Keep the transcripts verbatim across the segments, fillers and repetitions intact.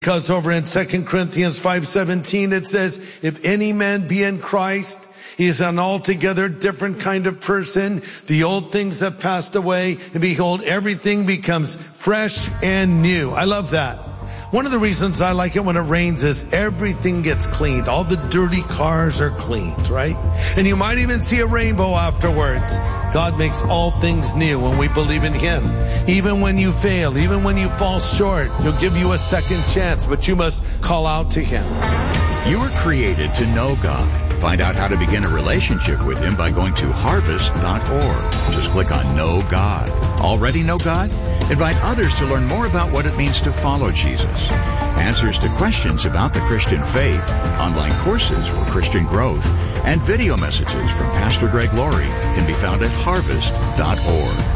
Because over in Second Corinthians five seventeen, it says, if any man be in Christ, he is an altogether different kind of person. The old things have passed away, and behold, everything becomes fresh and new. I love that. One of the reasons I like it when it rains is everything gets cleaned. All the dirty cars are cleaned, right? And you might even see a rainbow afterwards. God makes all things new when we believe in Him. Even when you fail, even when you fall short, He'll give you a second chance, but you must call out to Him. You were created to know God. Find out how to begin a relationship with Him by going to harvest dot org. Just click on Know God. Already know God? Invite others to learn more about what it means to follow Jesus. Answers to questions about the Christian faith, online courses for Christian growth, and video messages from Pastor Greg Laurie can be found at harvest dot org.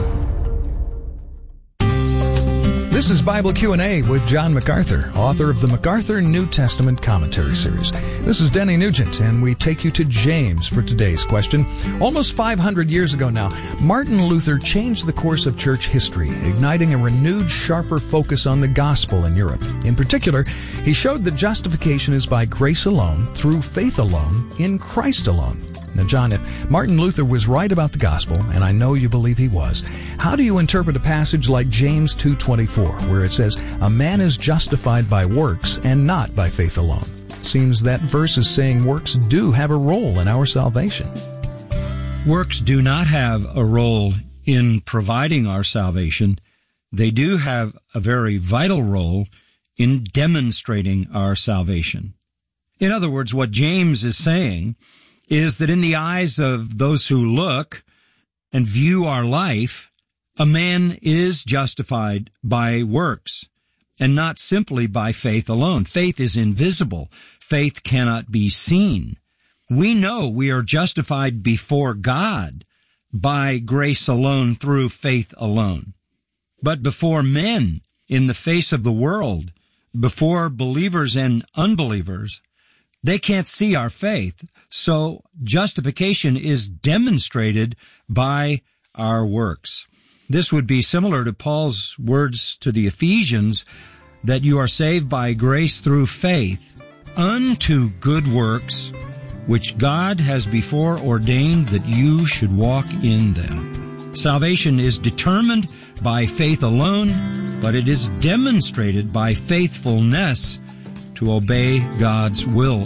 This is Bible Q and A with John MacArthur, author of the MacArthur New Testament Commentary Series. This is Denny Nugent, and we take you to James for today's question. Almost five hundred years ago now, Martin Luther changed the course of church history, igniting a renewed, sharper focus on the gospel in Europe. In particular, he showed that justification is by grace alone, through faith alone, in Christ alone. Now, John, if Martin Luther was right about the gospel, and I know you believe he was, how do you interpret a passage like James two twenty-four, where it says, a man is justified by works and not by faith alone? Seems that verse is saying works do have a role in our salvation. Works do not have a role in providing our salvation. They do have a very vital role in demonstrating our salvation. In other words, what James is saying is that in the eyes of those who look and view our life, a man is justified by works and not simply by faith alone. Faith is invisible. Faith cannot be seen. We know we are justified before God by grace alone through faith alone. But before men, in the face of the world, before believers and unbelievers, they can't see our faith, so justification is demonstrated by our works. This would be similar to Paul's words to the Ephesians, that you are saved by grace through faith unto good works, which God has before ordained that you should walk in them. Salvation is determined by faith alone, but it is demonstrated by faithfulness to obey God's will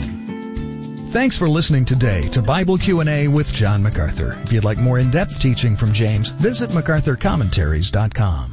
alone. Thanks for listening today to Bible Q and A with John MacArthur. If you'd like more in-depth teaching from James, visit macarthur commentaries dot com.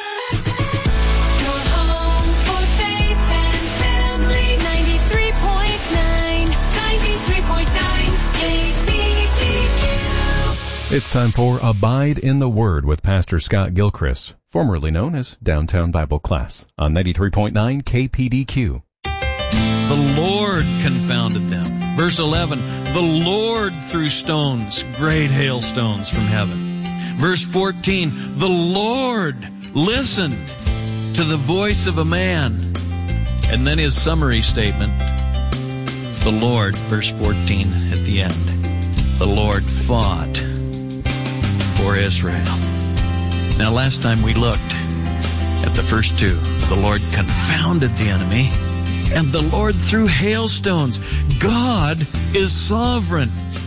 It's time for Abide in the Word with Pastor Scott Gilchrist, formerly known as Downtown Bible Class, on ninety-three point nine K P D Q. The Lord confounded them. Verse eleven, the Lord threw stones, great hailstones from heaven. Verse fourteen, the Lord listened to the voice of a man. And then his summary statement, the Lord, verse fourteen at the end, the Lord fought for Israel. Now, last time we looked at the first two, the Lord confounded the enemy, and the Lord threw hailstones. God is sovereign.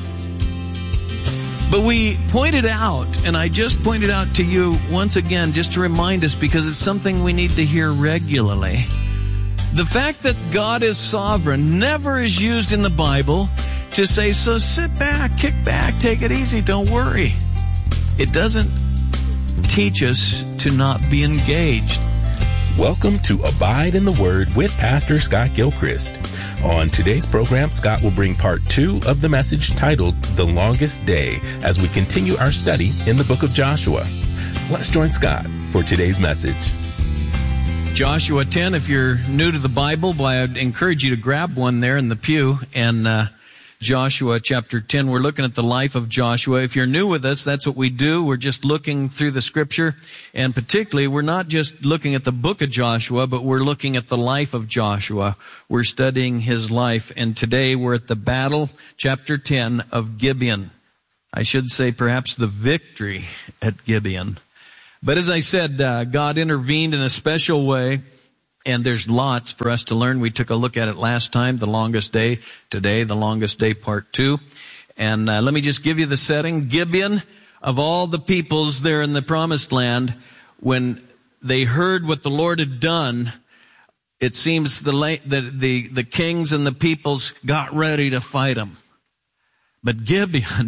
But we pointed out, and I just pointed out to you once again, just to remind us, because it's something we need to hear regularly. The fact that God is sovereign never is used in the Bible to say, so sit back, kick back, take it easy, don't worry. It doesn't teach us to not be engaged. Welcome to Abide in the Word with Pastor Scott Gilchrist. On today's program, Scott will bring part two of the message titled The Longest Day as we continue our study in the book of Joshua. Let's join Scott for today's message. Joshua ten, if you're new to the Bible, I'd encourage you to grab one there in the pew. And uh, Joshua chapter ten, we're looking at the life of Joshua. If you're new with us, that's what we do. We're just looking through the Scripture. And particularly, we're not just looking at the book of Joshua, but we're looking at the life of Joshua. We're studying his life. And today we're at the battle, chapter ten of Gibeon. I should say perhaps the victory at Gibeon. But as I said, uh, God intervened in a special way. And there's lots for us to learn. We took a look at it last time, the longest day. Today, the longest day, part two. And uh, let me just give you the setting. Gibeon, of all the peoples there in the promised land, when they heard what the Lord had done, it seems the, the, the, the kings and the peoples got ready to fight him. But Gibeon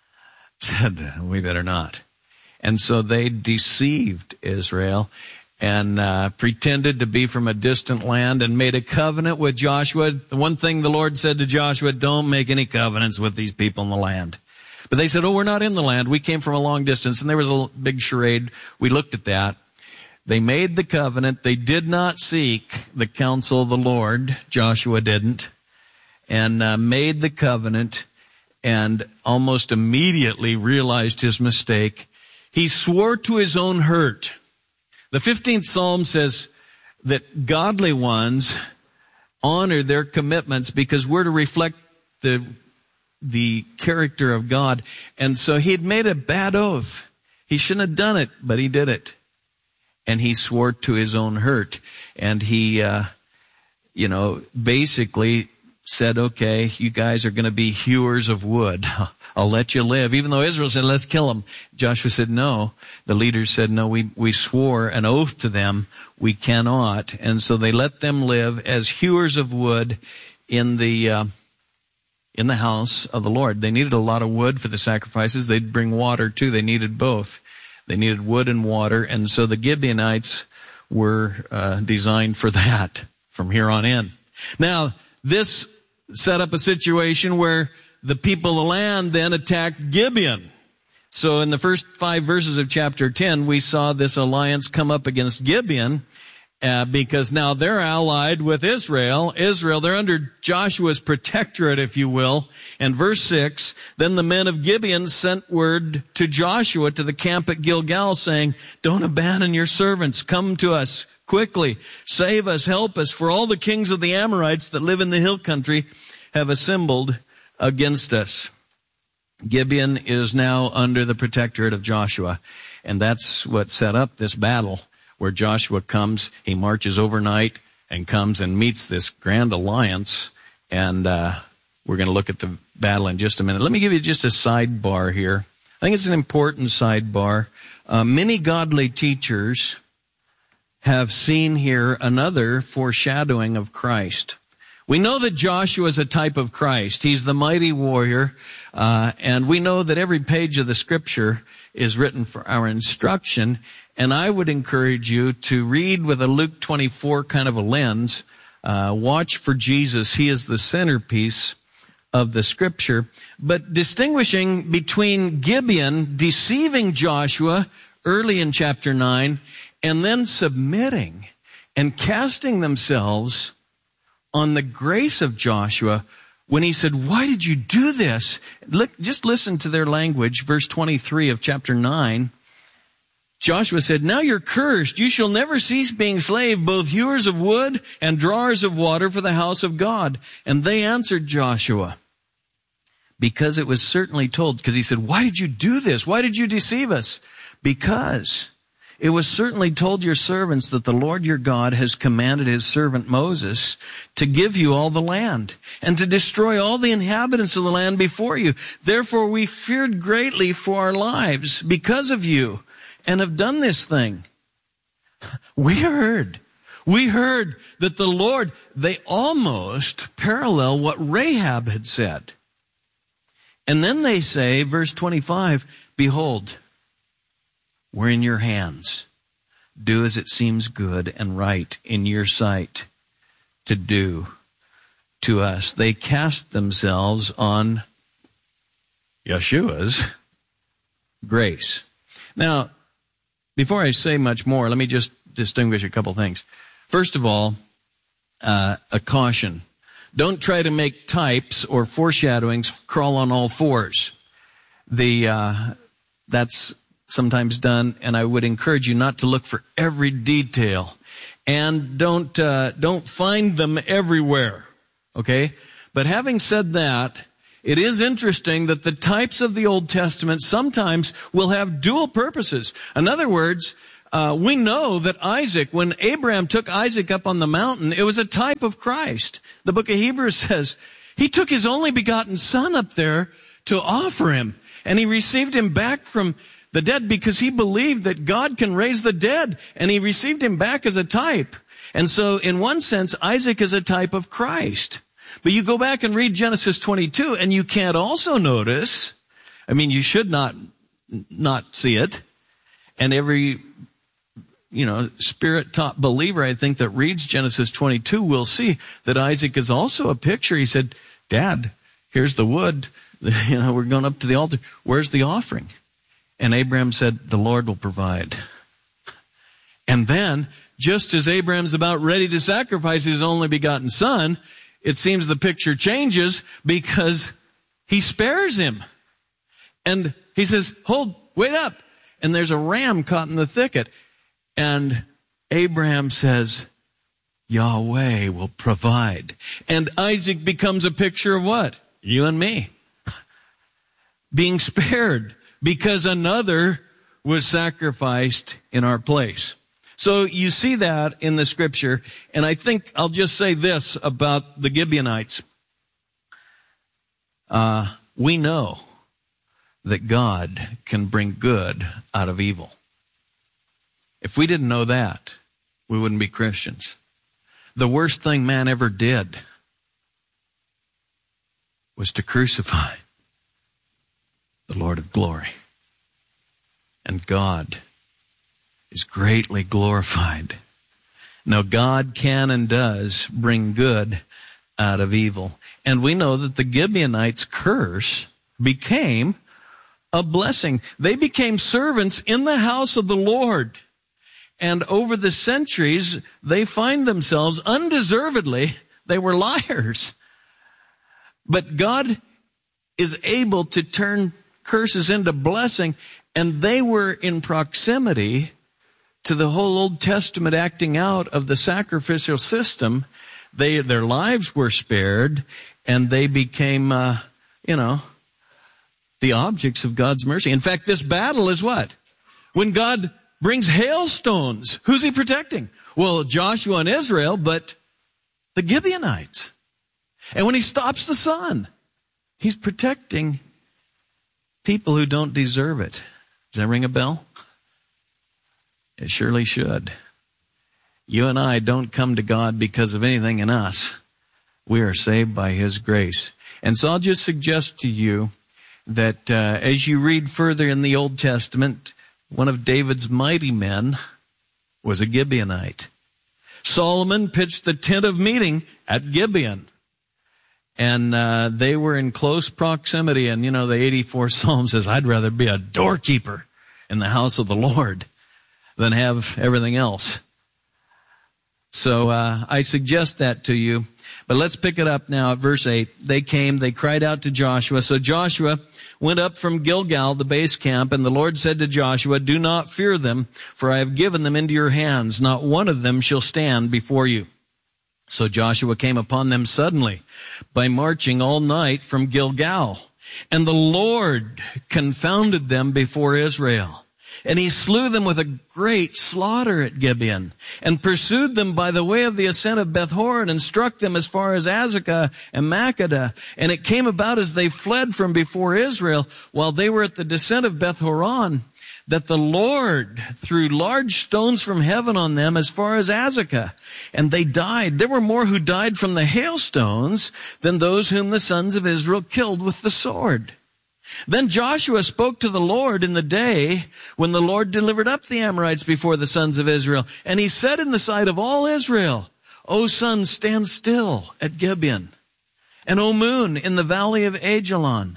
said, we better not. And so they deceived Israel and uh, pretended to be from a distant land and made a covenant with Joshua. The one thing the Lord said to Joshua, don't make any covenants with these people in the land. But they said, oh, we're not in the land. We came from a long distance. And there was a big charade. We looked at that. They made the covenant. They did not seek the counsel of the Lord. Joshua didn't. And uh, made the covenant and almost immediately realized his mistake. He swore to his own hurt. The fifteenth Psalm says that godly ones honor their commitments because we're to reflect the, the character of God. And so he'd made a bad oath. He shouldn't have done it, but he did it. And he swore to his own hurt. And he, uh, you know, basically said, okay, you guys are going to be hewers of wood. I'll let you live. Even though Israel said, let's kill them. Joshua said, no. The leaders said, no, we, we swore an oath to them. We cannot. And so they let them live as hewers of wood in the, uh, in the house of the Lord. They needed a lot of wood for the sacrifices. They'd bring water too. They needed both. They needed wood and water. And so the Gibeonites were, uh, designed for that from here on in. Now, this set up a situation where the people of the land then attacked Gibeon. So in the first five verses of chapter ten, we saw this alliance come up against Gibeon uh, because now they're allied with Israel. Israel, they're under Joshua's protectorate, if you will. And verse six, then the men of Gibeon sent word to Joshua to the camp at Gilgal saying, don't abandon your servants. Come to us quickly. Save us, help us, for all the kings of the Amorites that live in the hill country have assembled against us. Gibeon is now under the protectorate of Joshua, and that's what set up this battle where Joshua comes, he marches overnight and comes and meets this grand alliance, and uh, we're going to look at the battle in just a minute. Let me give you just a sidebar here. I think it's an important sidebar. Uh, many godly teachers have seen here another foreshadowing of Christ. We know that Joshua is a type of Christ. He's the mighty warrior, uh, and we know that every page of the Scripture is written for our instruction, and I would encourage you to read with a Luke twenty-four kind of a lens. Uh, watch for Jesus. He is the centerpiece of the Scripture. But distinguishing between Gibeon deceiving Joshua early in chapter nine and then submitting and casting themselves on the grace of Joshua when he said, why did you do this? Look, just listen to their language, verse twenty-three of chapter nine. Joshua said, now you're cursed. You shall never cease being slave, both hewers of wood and drawers of water for the house of God. And they answered Joshua, because it was certainly told, because he said, why did you do this? Why did you deceive us? Because it was certainly told your servants that the Lord your God has commanded his servant Moses to give you all the land and to destroy all the inhabitants of the land before you. Therefore we feared greatly for our lives because of you and have done this thing. We heard, we heard that the Lord, they almost parallel what Rahab had said. And then they say, verse twenty-five, behold, we're in your hands. Do as it seems good and right in your sight to do to us. They cast themselves on Yeshua's grace. Now, before I say much more, let me just distinguish a couple things. First of all, uh, a caution. Don't try to make types or foreshadowings crawl on all fours. The, uh, that's sometimes done, and I would encourage you not to look for every detail, and don't uh, don't find them everywhere. Okay, but having said that, it is interesting that the types of the Old Testament sometimes will have dual purposes. In other words, Uh, we know that Isaac, when Abraham took Isaac up on the mountain, it was a type of Christ. The book of Hebrews says he took his only begotten son up there to offer him, and he received him back from the dead because he believed that God can raise the dead, and he received him back as a type. And so in one sense, Isaac is a type of Christ. But you go back and read Genesis twenty-two, and you can't also notice, I mean, you should not not see it, and every, you know, spirit-taught believer, I think, that reads Genesis twenty-two will see that Isaac is also a picture. He said, Dad, here's the wood. You know, we're going up to the altar. Where's the offering? And Abraham said, the Lord will provide. And then, just as Abraham's about ready to sacrifice his only begotten son, it seems the picture changes because he spares him. And he says, hold, wait up. And there's a ram caught in the thicket. And Abraham says, Yahweh will provide. And Isaac becomes a picture of what? You and me. Being spared because another was sacrificed in our place. So you see that in the scripture. And I think I'll just say this about the Gibeonites. Uh, we know that God can bring good out of evil. If we didn't know that, we wouldn't be Christians. The worst thing man ever did was to crucify the Lord of glory. And God is greatly glorified. Now, God can and does bring good out of evil. And we know that the Gibeonites' curse became a blessing. They became servants in the house of the Lord. And over the centuries, they find themselves undeservedly, they were liars. But God is able to turn curses into blessing, and they were in proximity to the whole Old Testament acting out of the sacrificial system. They, their lives were spared, and they became, uh, you know, the objects of God's mercy. In fact, this battle is what? When God brings hailstones, who's he protecting? Well, Joshua and Israel, but the Gibeonites. And when he stops the sun, he's protecting people who don't deserve it. Does that ring a bell? It surely should. You and I don't come to God because of anything in us. We are saved by his grace. And so I'll just suggest to you that uh, as you read further in the Old Testament, one of David's mighty men was a Gibeonite. Solomon pitched the tent of meeting at Gibeon. And uh, they were in close proximity. And, you know, the eighty-fourth Psalm says, I'd rather be a doorkeeper in the house of the Lord than have everything else. So uh, I suggest that to you. But let's pick it up now at verse eight. They came, they cried out to Joshua. So Joshua went up from Gilgal, the base camp, and the Lord said to Joshua, do not fear them, for I have given them into your hands. Not one of them shall stand before you. So Joshua came upon them suddenly by marching all night from Gilgal. And the Lord confounded them before Israel. And he slew them with a great slaughter at Gibeon, and pursued them by the way of the ascent of Beth-horon, and struck them as far as Azekah and Makkedah. And it came about as they fled from before Israel, while they were at the descent of Beth-horon, that the Lord threw large stones from heaven on them as far as Azekah, and they died. There were more who died from the hailstones than those whom the sons of Israel killed with the sword. Then Joshua spoke to the Lord in the day when the Lord delivered up the Amorites before the sons of Israel. And he said in the sight of all Israel, O sun, stand still at Gibeon, and O moon, in the valley of Ajalon.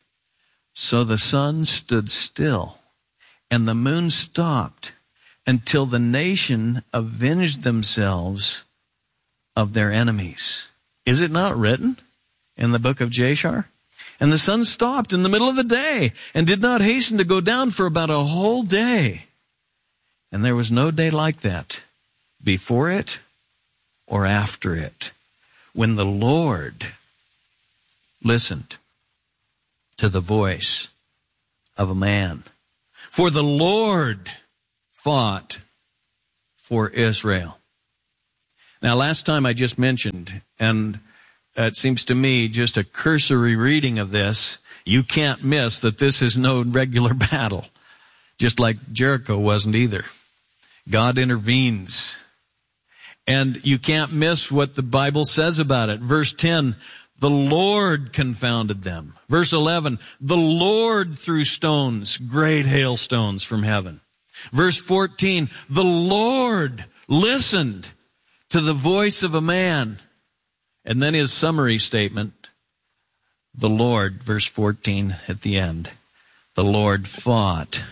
So the sun stood still, and the moon stopped, until the nation avenged themselves of their enemies. Is it not written in the book of Jashar? And the sun stopped in the middle of the day and did not hasten to go down for about a whole day. And there was no day like that before it or after it, when the Lord listened to the voice of a man. For the Lord fought for Israel. Now, last time I just mentioned, and it seems to me just a cursory reading of this, you can't miss that this is no regular battle, just like Jericho wasn't either. God intervenes. And you can't miss what the Bible says about it. Verse ten, the Lord confounded them. Verse eleven, the Lord threw stones, great hailstones from heaven. Verse fourteen, the Lord listened to the voice of a man. And then his summary statement, the Lord, verse fourteen at the end, the Lord fought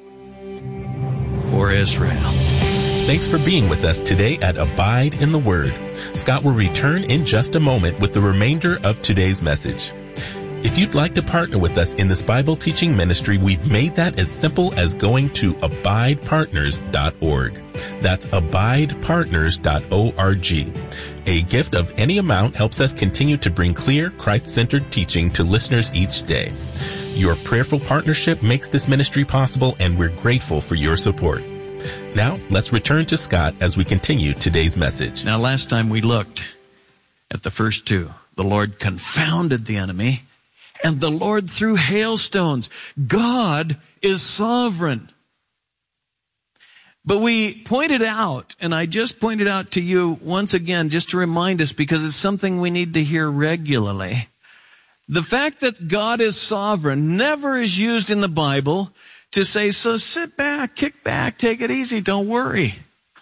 for Israel. Thanks for being with us today at Abide in the Word. Scott will return in just a moment with the remainder of today's message. If you'd like to partner with us in this Bible teaching ministry, we've made that as simple as going to abide partners dot org. That's abide partners dot org. A gift of any amount helps us continue to bring clear, Christ-centered teaching to listeners each day. Your prayerful partnership makes this ministry possible, and we're grateful for your support. Now, let's return to Scott as we continue today's message. Now, last time we looked at the first two. The Lord confounded the enemy, and the Lord threw hailstones. God is sovereign. But we pointed out, and I just pointed out to you once again, just to remind us, because it's something we need to hear regularly. The fact that God is sovereign never is used in the Bible to say, so sit back, kick back, take it easy, don't worry.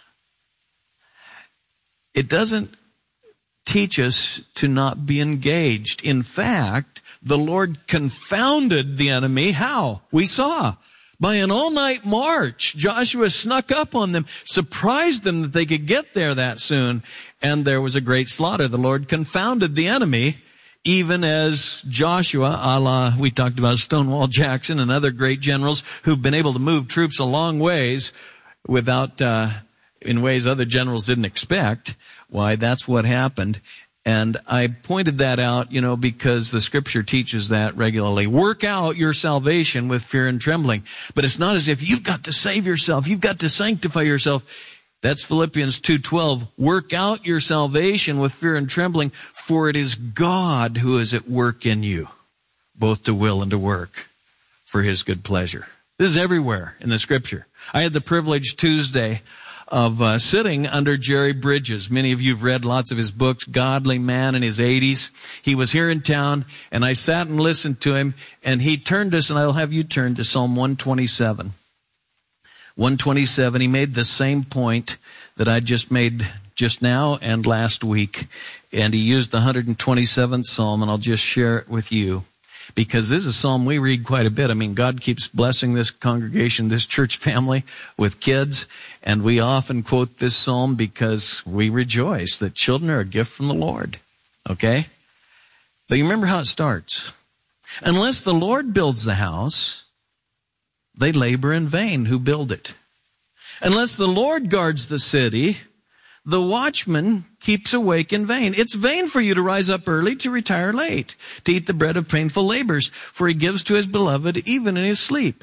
It doesn't teach us to not be engaged. In fact, the Lord confounded the enemy. How? We saw. By an all-night march, Joshua snuck up on them, surprised them that they could get there that soon, and there was a great slaughter. The Lord confounded the enemy, even as Joshua, a la, we talked about Stonewall Jackson and other great generals who've been able to move troops a long ways without, uh, in ways other generals didn't expect. Why, that's what happened. And I pointed that out, you know, because the scripture teaches that regularly. Work out your salvation with fear and trembling. But it's not as if you've got to save yourself. You've got to sanctify yourself. That's Philippians two twelve. Work out your salvation with fear and trembling, for it is God who is at work in you, both to will and to work for his good pleasure. This is everywhere in the scripture. I had the privilege Tuesday of uh, sitting under Jerry Bridges. Many of you have read lots of his books, godly man in his eighties. He was here in town, and I sat and listened to him, and he turned us, and I'll have you turn to Psalm one twenty-seven. one twenty-seven, he made the same point that I just made just now and last week, and he used the one hundred twenty-seventh Psalm, and I'll just share it with you. Because this is a psalm we read quite a bit. I mean, God keeps blessing this congregation, this church family with kids. And we often quote this psalm because we rejoice that children are a gift from the Lord. Okay? But you remember how it starts. Unless the Lord builds the house, they labor in vain who build it. Unless the Lord guards the city, the watchman keeps awake in vain. It's vain for you to rise up early, to retire late, to eat the bread of painful labors, for he gives to his beloved even in his sleep.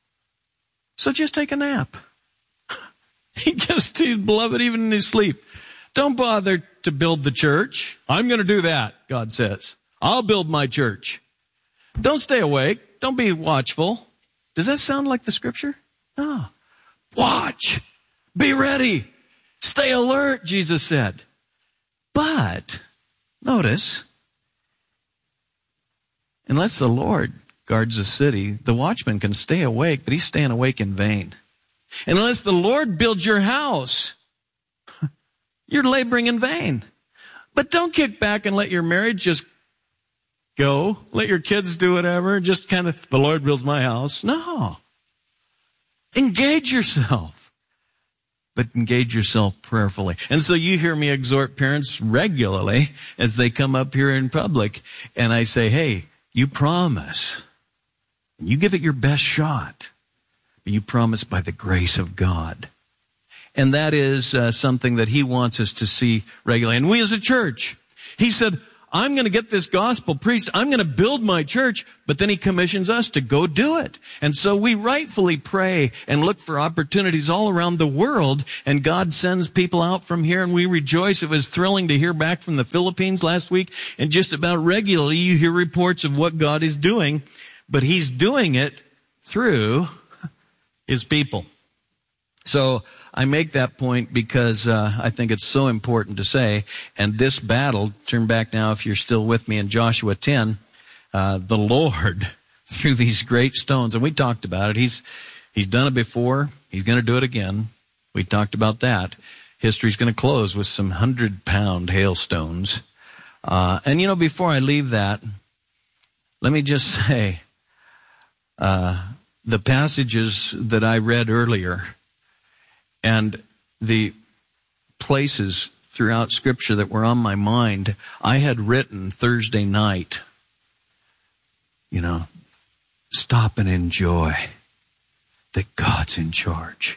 So just take a nap. He gives to his beloved even in his sleep. Don't bother to build the church. I'm going to do that, God says. I'll build my church. Don't stay awake. Don't be watchful. Does that sound like the scripture? No. Watch. Be ready. Stay alert, Jesus said. But, notice, unless the Lord guards the city, the watchman can stay awake, but he's staying awake in vain. And unless the Lord builds your house, you're laboring in vain. But don't kick back and let your marriage just go. Let your kids do whatever. Just kind of, the Lord builds my house. No. Engage yourself. But engage yourself prayerfully. And so you hear me exhort parents regularly as they come up here in public. And I say, hey, you promise. You give it your best shot. But you promise by the grace of God. And that is uh, something that he wants us to see regularly. And we as a church, he said, I'm going to get this gospel preached. I'm going to build my church. But then he commissions us to go do it. And so we rightfully pray and look for opportunities all around the world. And God sends people out from here and we rejoice. It was thrilling to hear back from the Philippines last week. And just about regularly you hear reports of what God is doing. But he's doing it through his people. So I make that point because uh, I think it's so important to say. And this battle, turn back now if you're still with me in Joshua ten, uh, the Lord, through these great stones, and we talked about it. He's he's done it before. He's going to do it again. We talked about that. History's going to close with some hundred-pound hailstones. Uh, and, you know, before I leave that, let me just say, uh, the passages that I read earlier and the places throughout Scripture that were on my mind, I had written Thursday night, you know, stop and enjoy that God's in charge.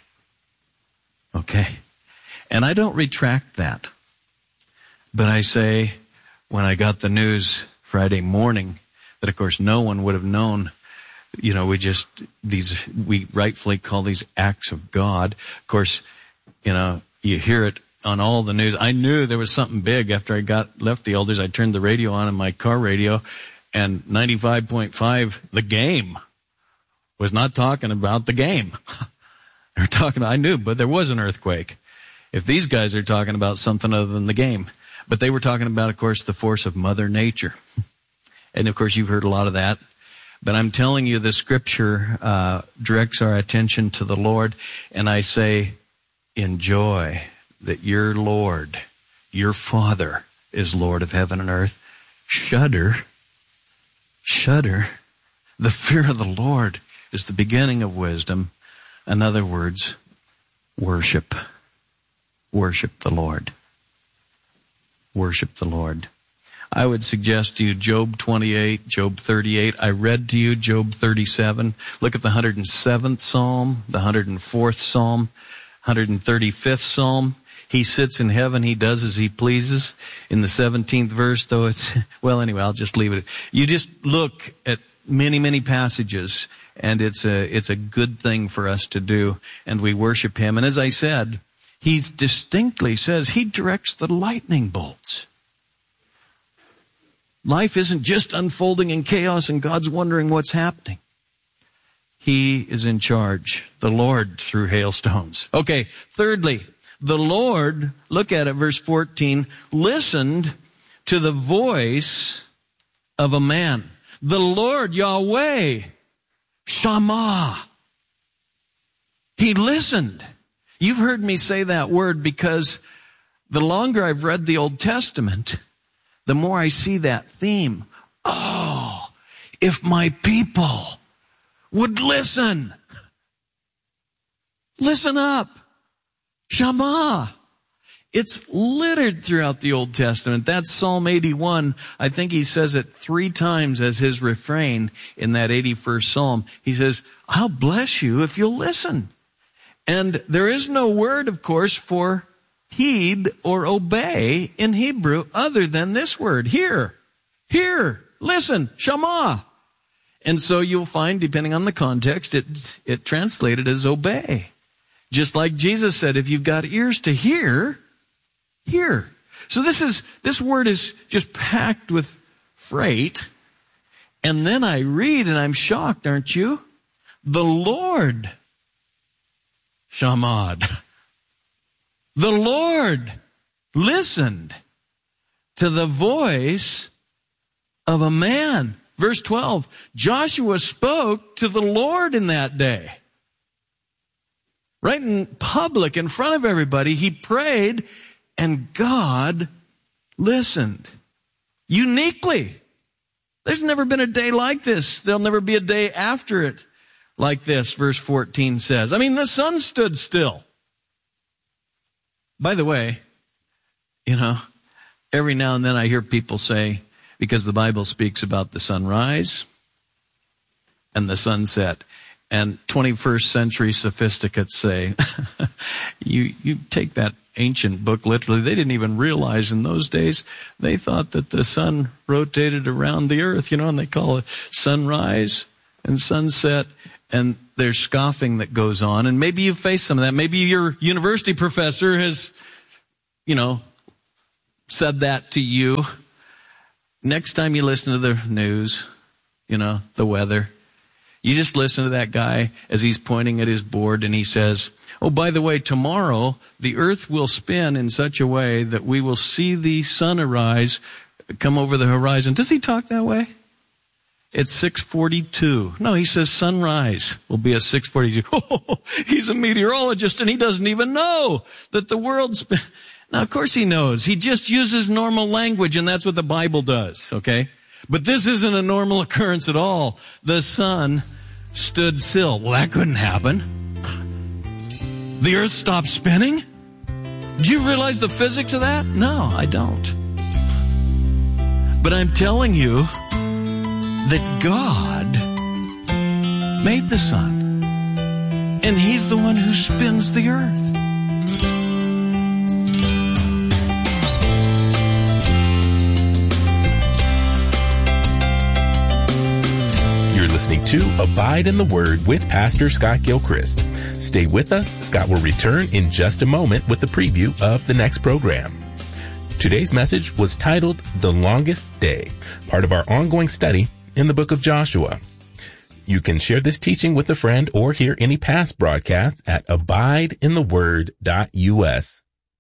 Okay? And I don't retract that. But I say, when I got the news Friday morning, that of course no one would have known. You know, we just, these, we rightfully call these acts of God. Of course, you know, you hear it on all the news. I knew there was something big after I got, left the elders. I turned the radio on in my car radio and ninety-five point five, the game, was not talking about the game. They're talking, I knew, but there was an earthquake. If these guys are talking about something other than the game. But they were talking about, of course, the force of Mother Nature. And of course, you've heard a lot of that. But I'm telling you, the Scripture uh, directs our attention to the Lord. And I say, enjoy that your Lord, your Father, is Lord of heaven and earth. Shudder. Shudder. The fear of the Lord is the beginning of wisdom. In other words, worship. Worship the Lord. Worship the Lord. I would suggest to you Job twenty-eight, Job thirty-eight. I read to you Job thirty-seven. Look at the one hundred seventh Psalm, the one hundred fourth Psalm, one hundred thirty-fifth Psalm. He sits in heaven. He does as he pleases. In the seventeenth verse, though, it's, well, anyway, I'll just leave it. You just look at many, many passages, and it's a, it's a good thing for us to do, and we worship him. And as I said, he distinctly says he directs the lightning bolts. Life isn't just unfolding in chaos and God's wondering what's happening. He is in charge. The Lord through hailstones. Okay, thirdly, the Lord, look at it, verse fourteen, listened to the voice of a man. The Lord, Yahweh, Shammah. He listened. You've heard me say that word because the longer I've read the Old Testament, the more I see that theme. Oh, if my people would listen. Listen up. Shammah. It's littered throughout the Old Testament. That's Psalm eighty-one. I think he says it three times as his refrain in that eighty-first Psalm. He says, I'll bless you if you'll listen. And there is no word, of course, for heed or obey in Hebrew other than this word. Hear, hear, listen, Shammah. And so you'll find, depending on the context, it, it translated as obey. Just like Jesus said, if you've got ears to hear, hear. So this is, this word is just packed with freight. And then I read and I'm shocked, aren't you? The Lord Shammah. The Lord listened to the voice of a man. Verse twelve, Joshua spoke to the Lord in that day. Right in public, in front of everybody, he prayed and God listened. Uniquely. There's never been a day like this. There'll never be a day after it like this, verse fourteen says. I mean, the sun stood still. By the way, you know, every now and then I hear people say, because the Bible speaks about the sunrise and the sunset, And twenty-first century sophisticates say, you, you take that ancient book literally. They didn't even realize in those days, they thought that the sun rotated around the earth, you know, and they call it sunrise and sunset, and there's scoffing that goes on. And maybe you face some of that. Maybe your university professor has, you know, said that to you. Next time you listen to the news, you know, the weather, you just listen to that guy as he's pointing at his board and he says, oh, by the way, tomorrow the earth will spin in such a way that we will see the sun arise, come over the horizon. Does he talk that way? It's six forty-two. No, he says sunrise will be at six forty-two. Oh, he's a meteorologist and he doesn't even know that the world spin. Now, of course he knows. He just uses normal language, and that's what the Bible does, okay? But this isn't a normal occurrence at all. The sun stood still. Well, that couldn't happen. The earth stopped spinning? Do you realize the physics of that? No, I don't. But I'm telling you that God made the sun, and He's the one who spins the earth. You're listening to Abide in the Word with Pastor Scott Gilchrist. Stay with us. Scott will return in just a moment with the preview of the next program. Today's message was titled The Longest Day, part of our ongoing study in the book of Joshua. You can share this teaching with a friend or hear any past broadcasts at abide in the word dot U S.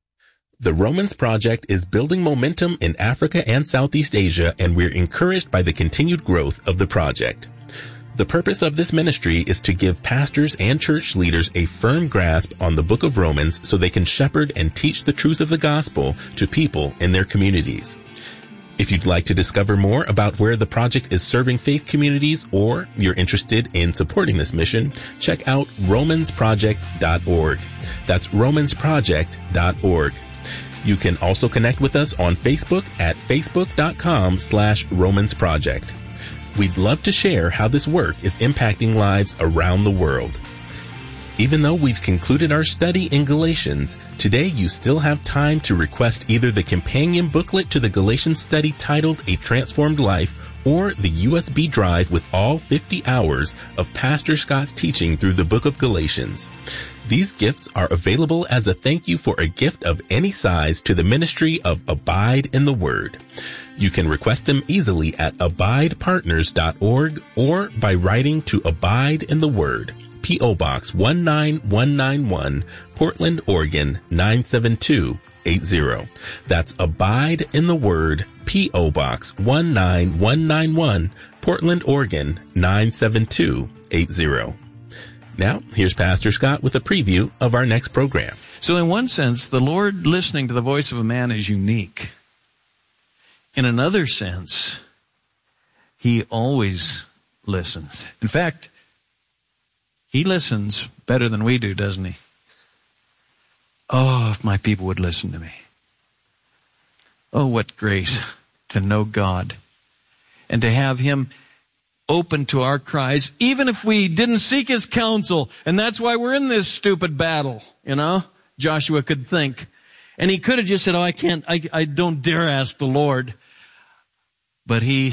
The Romans Project is building momentum in Africa and Southeast Asia, and we're encouraged by the continued growth of the project. The purpose of this ministry is to give pastors and church leaders a firm grasp on the book of Romans so they can shepherd and teach the truth of the gospel to people in their communities. If you'd like to discover more about where the project is serving faith communities, or you're interested in supporting this mission, check out romans project dot org. That's romans project dot org. You can also connect with us on Facebook at facebook.com slash Romans Project. We'd love to share how this work is impacting lives around the world. Even though we've concluded our study in Galatians, today you still have time to request either the companion booklet to the Galatians study titled A Transformed Life, or the U S B drive with all fifty hours of Pastor Scott's teaching through the book of Galatians. These gifts are available as a thank you for a gift of any size to the ministry of Abide in the Word. You can request them easily at abide partners dot org or by writing to Abide in the Word, P O Box one nine one nine one, Portland, Oregon nine seven two eight zero. That's Abide in the Word, P O Box one nine one nine one, Portland, Oregon nine seven two eight zero. Now, here's Pastor Scott with a preview of our next program. So in one sense, the Lord listening to the voice of a man is unique. In another sense, He always listens. In fact, He listens better than we do, doesn't He? Oh, if my people would listen to me. Oh, what grace to know God and to have Him open to our cries, even if we didn't seek His counsel. And that's why we're in this stupid battle, you know? Joshua could think. And he could have just said, oh, I can't, I, I don't dare ask the Lord. But he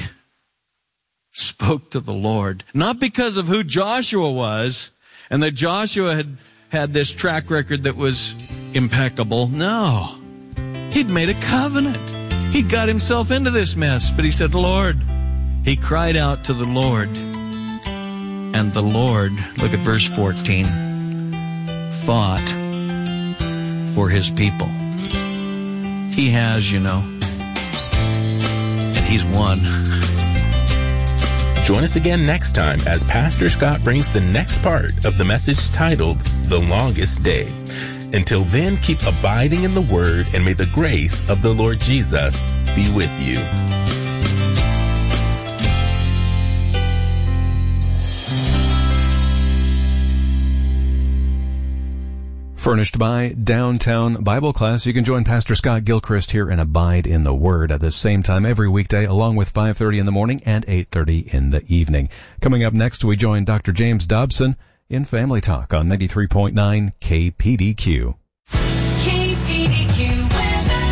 spoke to the Lord, not because of who Joshua was, and that Joshua had had this track record that was impeccable. No. He'd made a covenant. He got himself into this mess, but he said, Lord, he cried out to the Lord. And the Lord, look at verse fourteen, fought for His people. He has, you know, and He's won. Join us again next time as Pastor Scott brings the next part of the message titled The Longest Day. Until then, keep abiding in the Word, and may the grace of the Lord Jesus be with you. Furnished by Downtown Bible Class. You can join Pastor Scott Gilchrist here and Abide in the Word at the same time every weekday, along with five thirty in the morning and eight thirty in the evening. Coming up next, we join Doctor James Dobson in Family Talk on ninety-three point nine K P D Q. K P D Q weather.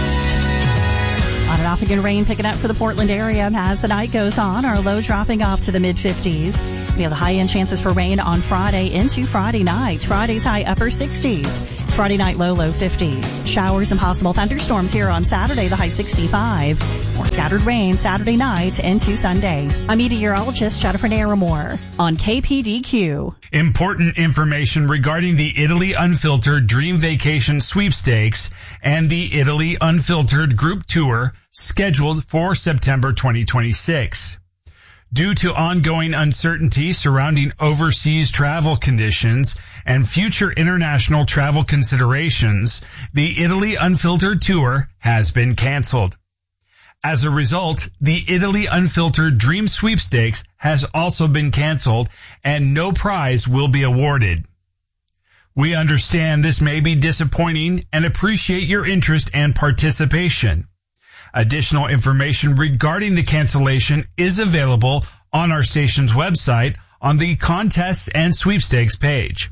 On and off again, rain picking up for the Portland area as the night goes on. Our low dropping off to the mid fifties. We have the high-end chances for rain on Friday into Friday night. Friday's high upper sixties. Friday night low, low fifties. Showers and possible thunderstorms here on Saturday, the high sixty-five. More scattered rain Saturday night into Sunday. I'm meteorologist Jennifer Naramore on K P D Q. Important information regarding the Italy Unfiltered Dream Vacation Sweepstakes and the Italy Unfiltered Group Tour scheduled for September twenty twenty-six. Due to ongoing uncertainty surrounding overseas travel conditions and future international travel considerations, the Italy Unfiltered Tour has been canceled. As a result, the Italy Unfiltered Dream Sweepstakes has also been canceled and no prize will be awarded. We understand this may be disappointing and appreciate your interest and participation. Additional information regarding the cancellation is available on our station's website on the Contests and Sweepstakes page.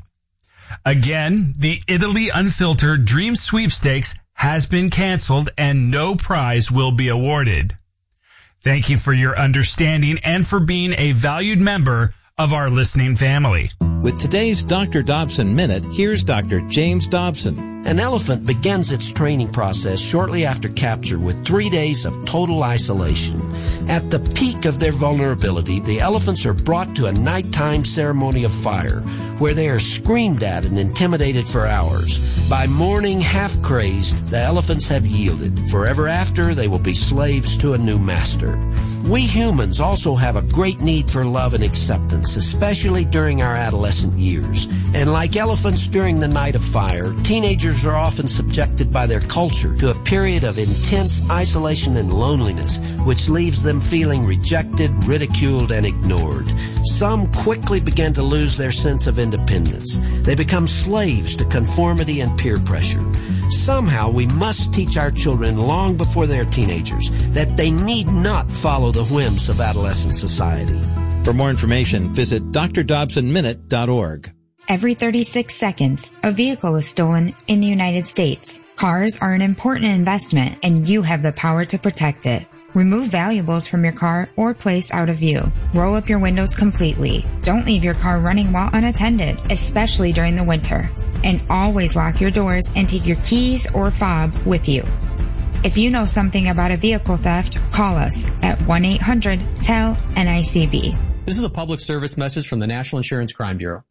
Again, the Italy Unfiltered Dream Sweepstakes has been canceled and no prize will be awarded. Thank you for your understanding and for being a valued member of our listening family. With today's Doctor Dobson Minute, here's Doctor James Dobson. An elephant begins its training process shortly after capture with three days of total isolation. At the peak of their vulnerability, the elephants are brought to a nighttime ceremony of fire, where they are screamed at and intimidated for hours. By morning, half crazed, the elephants have yielded. Forever after, they will be slaves to a new master. We humans also have a great need for love and acceptance, especially during our adolescent years. And like elephants during the night of fire, teenagers are often subjected by their culture to a period of intense isolation and loneliness, which leaves them feeling rejected, ridiculed, and ignored. Some quickly begin to lose their sense of independence. They become slaves to conformity and peer pressure. Somehow we must teach our children long before they're teenagers that they need not follow the whims of adolescent society. For more information, visit d r dobson minute dot org. Every thirty-six seconds, a vehicle is stolen in the United States. Cars are an important investment, and you have the power to protect it. Remove valuables from your car or place out of view. Roll up your windows completely. Don't leave your car running while unattended, especially during the winter. And always lock your doors and take your keys or fob with you. If you know something about a vehicle theft, call us at one eight hundred T E L N I C B. This is a public service message from the National Insurance Crime Bureau.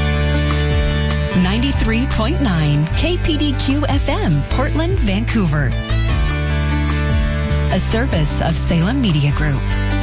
ninety-three point nine K P D Q F M, Portland, Vancouver. A service of Salem Media Group.